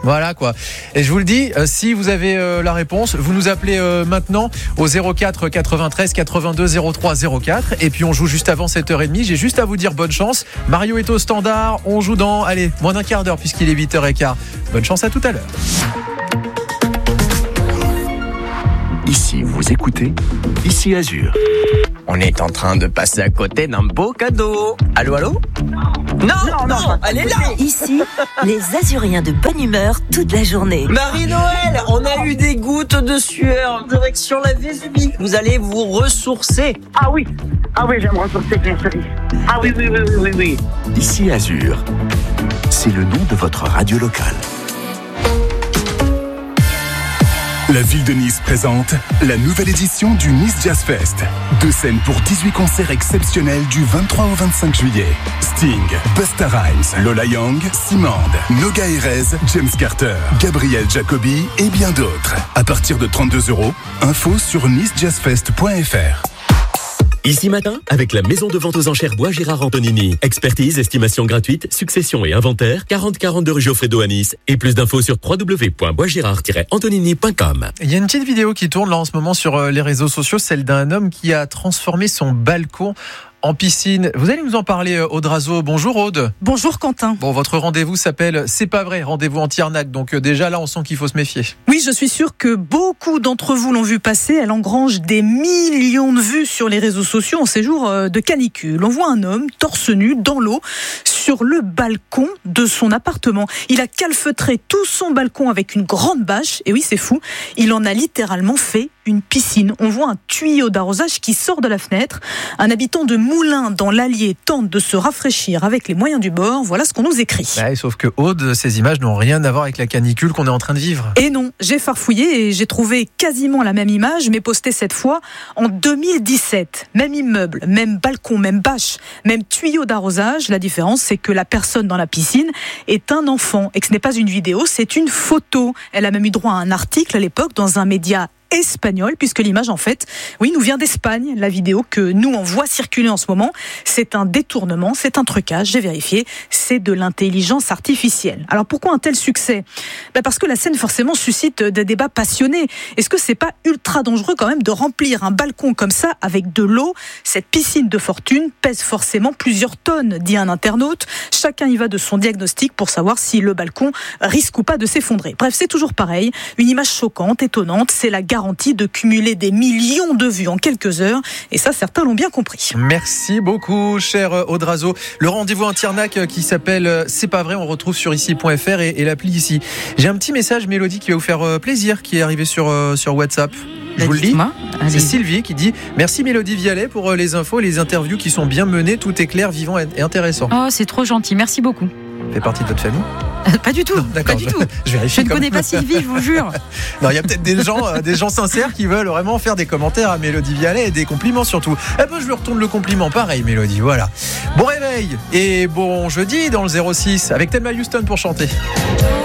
Voilà quoi. Et je vous le dis, si vous avez la réponse, vous nous appelez maintenant au 04 93 82 03 04 et puis on joue juste avant 7h30. J'ai juste à vous dire bonne chance. Mario est au standard, on joue dans, allez, moins d'un quart d'heure puisqu'il est 8h15. Bonne chance, à tout à l'heure. Ici, vous écoutez Ici Azur. On est en train de passer à côté d'un beau cadeau. Allô, allô ? Non, elle est là. Ici, les Azuriens de bonne humeur toute la journée. Marie-Noël, on a eu des gouttes de sueur en direction la Vésubie. Vous allez vous ressourcer. Ah oui, je vais me ressourcer, bien sûr. Ah oui. Ici Azur, c'est le nom de votre radio locale. La ville de Nice présente la nouvelle édition du Nice Jazz Fest. 2 scènes pour 18 concerts exceptionnels du 23 au 25 juillet. Sting, Busta Rhymes, Lola Young, Simande, Noga Erez, James Carter, Gabriel Jacobi et bien d'autres. À partir de 32 €, info sur nicejazzfest.fr. Ici Matin, avec la maison de vente aux enchères Bois Girard Antonini. Expertise, estimation gratuite, succession et inventaire, 4042 rue Geoffrey-Do à Nice. Et plus d'infos sur www.boisgirard-antonini.com. Il y a une petite vidéo qui tourne là en ce moment sur les réseaux sociaux, celle d'un homme qui a transformé son balcon en piscine. Vous allez nous en parler, Aude Razo. Bonjour Aude. Bonjour Quentin. Bon, votre rendez-vous s'appelle C'est pas vrai, rendez-vous anti-arnaque. Donc déjà là, on sent qu'il faut se méfier. Oui, je suis sûre que beaucoup d'entre vous l'ont vu passer. Elle engrange des millions de vues sur les réseaux sociaux en ces jours de canicule. On voit un homme torse nu dans l'eau sur le balcon de son appartement. Il a calfeutré tout son balcon avec une grande bâche. Et oui, c'est fou. Il en a littéralement fait une piscine. On voit un tuyau d'arrosage qui sort de la fenêtre. Un habitant de Moulins dans l'Allier tente de se rafraîchir avec les moyens du bord. Voilà ce qu'on nous écrit. Ouais, sauf que Aude, ces images n'ont rien à voir avec la canicule qu'on est en train de vivre. Et non, j'ai farfouillé et j'ai trouvé quasiment la même image, mais postée cette fois en 2017. Même immeuble, même balcon, même bâche, même tuyau d'arrosage. La différence, c'est que la personne dans la piscine est un enfant et que ce n'est pas une vidéo, c'est une photo. Elle a même eu droit à un article à l'époque dans un média espagnol, puisque l'image en fait, oui, nous vient d'Espagne. La vidéo que nous on voit circuler en ce moment, c'est un détournement, c'est un trucage, j'ai vérifié, c'est de l'intelligence artificielle. Alors pourquoi un tel succès ? Parce que la scène forcément suscite des débats passionnés. Est-ce que c'est pas ultra dangereux quand même de remplir un balcon comme ça avec de l'eau ? Cette piscine de fortune pèse forcément plusieurs tonnes, dit un internaute. Chacun y va de son diagnostic pour savoir si le balcon risque ou pas de s'effondrer. Bref, c'est toujours pareil, une image choquante, étonnante, c'est la garantie de cumuler des millions de vues en quelques heures. Et ça, certains l'ont bien compris. Merci beaucoup, cher Aude Razo. Le rendez-vous anti-arnaque qui s'appelle C'est pas vrai, on retrouve sur ici.fr et l'appli ici. J'ai un petit message, Mélodie, qui va vous faire plaisir, qui est arrivé sur WhatsApp. Je vous le dis. C'est Sylvie qui dit « Merci Mélodie Vialet pour les infos et les interviews qui sont bien menées. Tout est clair, vivant et intéressant. » Oh, c'est trop gentil. Merci beaucoup. Fait partie de votre famille ? Pas du tout. Non, d'accord, pas du tout. Je ne connais pas Sylvie, je vous jure. Non, il y a peut-être des gens sincères qui veulent vraiment faire des commentaires à Mélodie Vialet et des compliments surtout. Eh ben, je lui retourne le compliment. Pareil, Mélodie, voilà. Bon réveil et bon jeudi dans le 06 avec Thelma Houston pour chanter.